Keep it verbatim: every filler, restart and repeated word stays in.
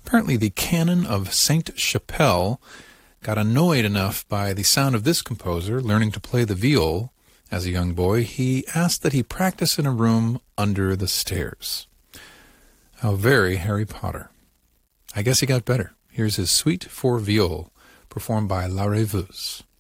Apparently the canon of Saint Chapelle got annoyed enough by the sound of this composer learning to play the viol as a young boy, he asked that he practice in a room under the stairs. How very Harry Potter. I guess he got better. Here's his Suite for Viol, performed by La Rêveuse.